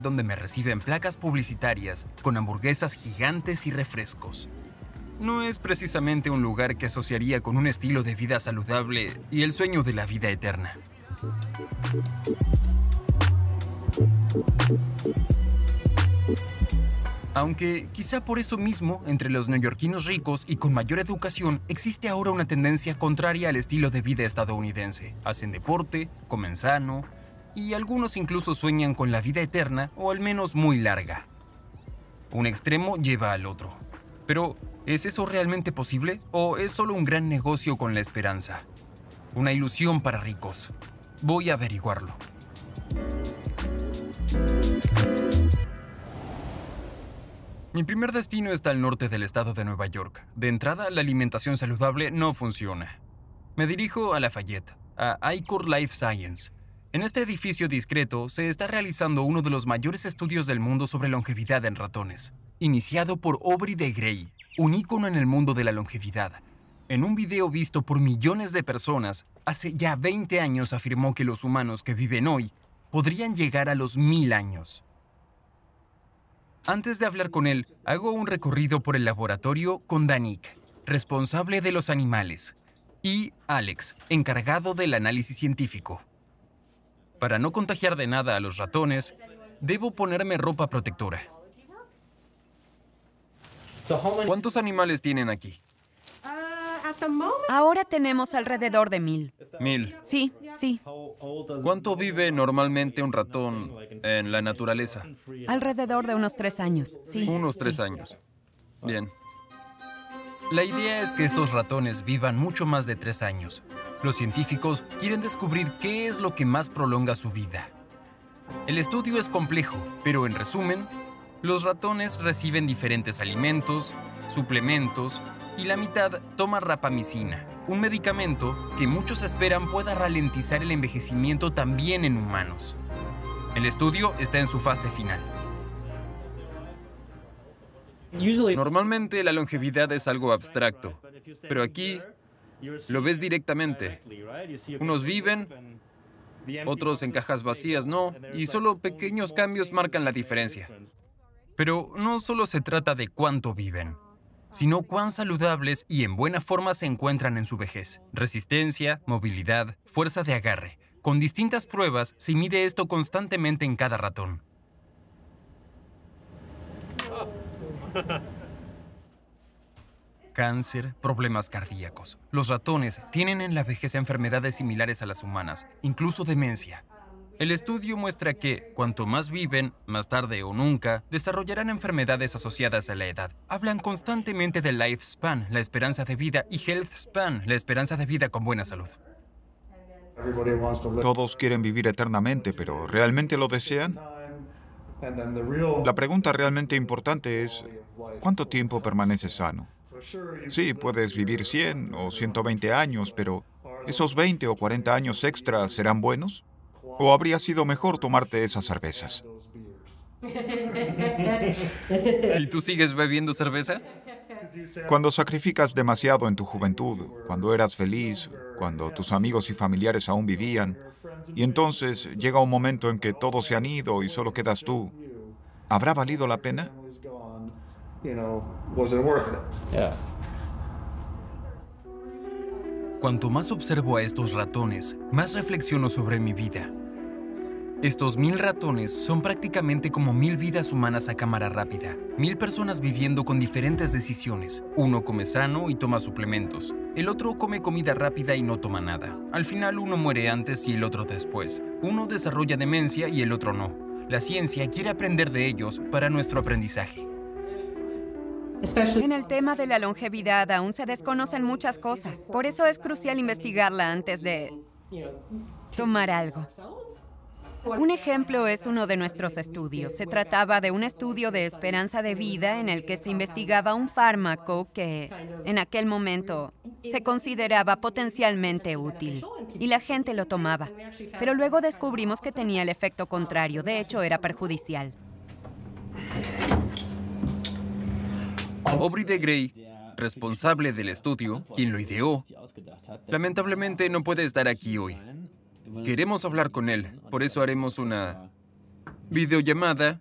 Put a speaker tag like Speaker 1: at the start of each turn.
Speaker 1: donde me reciben placas publicitarias con hamburguesas gigantes y refrescos. No es precisamente un lugar que asociaría con un estilo de vida saludable y el sueño de la vida eterna. Aunque quizá por eso mismo, entre los neoyorquinos ricos y con mayor educación, existe ahora una tendencia contraria al estilo de vida estadounidense. Hacen deporte, comen sano, y algunos incluso sueñan con la vida eterna o al menos muy larga. Un extremo lleva al otro. Pero, ¿es eso realmente posible o es solo un gran negocio con la esperanza? Una ilusión para ricos. Voy a averiguarlo. Mi primer destino está al norte del estado de Nueva York. De entrada, la alimentación saludable no funciona. Me dirijo a Lafayette, a iCor Life Science. En este edificio discreto se está realizando uno de los mayores estudios del mundo sobre longevidad en ratones, iniciado por Aubrey de Grey, un ícono en el mundo de la longevidad. En un video visto por millones de personas, hace ya 20 años afirmó que los humanos que viven hoy podrían llegar a los 1000 años. Antes de hablar con él, hago un recorrido por el laboratorio con Danik, responsable de los animales, y Alex, encargado del análisis científico. Para no contagiar de nada a los ratones, debo ponerme ropa protectora. ¿Cuántos animales tienen aquí?
Speaker 2: Ahora tenemos alrededor de 1000.
Speaker 1: 1000.
Speaker 2: Sí.
Speaker 1: ¿Cuánto vive normalmente un ratón en la naturaleza?
Speaker 2: Alrededor de unos 3 años, sí.
Speaker 1: Unos 3 años. Bien. La idea es que estos ratones vivan mucho más de 3 años. Los científicos quieren descubrir qué es lo que más prolonga su vida. El estudio es complejo, pero en resumen, los ratones reciben diferentes alimentos, suplementos y la mitad toma rapamicina, un medicamento que muchos esperan pueda ralentizar el envejecimiento también en humanos. El estudio está en su fase final. Normalmente la longevidad es algo abstracto, pero aquí lo ves directamente. Unos viven, otros en cajas vacías no, y solo pequeños cambios marcan la diferencia. Pero no solo se trata de cuánto viven, sino cuán saludables y en buena forma se encuentran en su vejez. Resistencia, movilidad, fuerza de agarre. Con distintas pruebas se mide esto constantemente en cada ratón. Cáncer, problemas cardíacos. Los ratones tienen en la vejez enfermedades similares a las humanas, incluso demencia. El estudio muestra que, cuanto más viven, más tarde o nunca, desarrollarán enfermedades asociadas a la edad. Hablan constantemente del lifespan, la esperanza de vida, y health span, la esperanza de vida con buena salud.
Speaker 3: Todos quieren vivir eternamente, pero ¿realmente lo desean? La pregunta realmente importante es, ¿cuánto tiempo permaneces sano? Sí, puedes vivir 100 o 120 años, pero ¿esos 20 o 40 años extra serán buenos? ¿O habría sido mejor tomarte esas cervezas?
Speaker 1: ¿Y tú sigues bebiendo cerveza?
Speaker 3: Cuando sacrificas demasiado en tu juventud, cuando eras feliz, cuando tus amigos y familiares aún vivían, y entonces llega un momento en que todos se han ido y solo quedas tú, ¿habrá valido la pena?
Speaker 1: Cuanto más observo a estos ratones, más reflexiono sobre mi vida. Estos 1000 ratones son prácticamente como 1000 vidas humanas a cámara rápida. 1000 personas viviendo con diferentes decisiones. Uno come sano y toma suplementos. El otro come comida rápida y no toma nada. Al final uno muere antes y el otro después. Uno desarrolla demencia y el otro no. La ciencia quiere aprender de ellos para nuestro aprendizaje.
Speaker 2: En el tema de la longevidad aún se desconocen muchas cosas. Por eso es crucial investigarla antes de tomar algo. Un ejemplo es uno de nuestros estudios. Se trataba de un estudio de esperanza de vida en el que se investigaba un fármaco que, en aquel momento, se consideraba potencialmente útil. Y la gente lo tomaba. Pero luego descubrimos que tenía el efecto contrario. De hecho, era perjudicial.
Speaker 1: Aubrey de Grey, responsable del estudio, quien lo ideó, lamentablemente no puede estar aquí hoy. Queremos hablar con él, por eso haremos una videollamada